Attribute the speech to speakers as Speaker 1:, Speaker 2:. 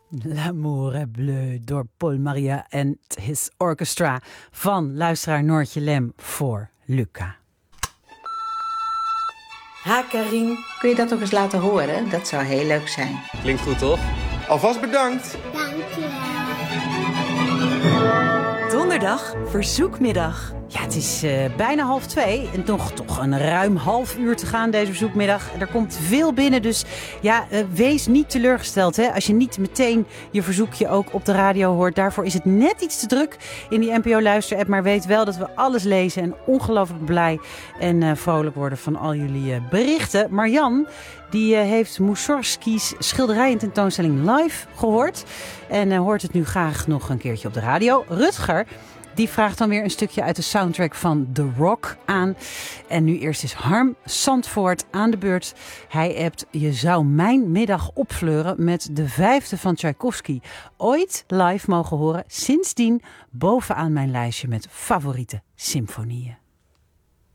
Speaker 1: L'amour est bleu door Paul Maria and his orchestra van luisteraar Noortje Lem voor Luca.
Speaker 2: Ha, Karin. Kun je dat ook eens laten horen? Dat zou heel leuk zijn.
Speaker 3: Klinkt goed, toch?
Speaker 4: Alvast bedankt.
Speaker 5: Dankjewel.
Speaker 6: Donderdag, verzoekmiddag.
Speaker 1: Ja, het is bijna 1:30 en toch een ruim half uur te gaan deze verzoekmiddag. Er komt veel binnen, dus ja, wees niet teleurgesteld. Hè? Als je niet meteen je verzoekje ook op de radio hoort. Daarvoor is het net iets te druk in die NPO Luister-app. Maar weet wel dat we alles lezen en ongelooflijk blij en vrolijk worden van al jullie berichten. Marjan, die heeft Mussorgski's schilderijententoonstelling live gehoord. En hoort het nu graag nog een keertje op de radio. Rutger, die vraagt dan weer een stukje uit de soundtrack van The Rock aan. En nu eerst is Harm Zandvoort aan de beurt. Hij appt: je zou mijn middag opfleuren met de 5e van Tchaikovsky. Ooit live mogen horen. Sindsdien bovenaan mijn lijstje met favoriete symfonieën.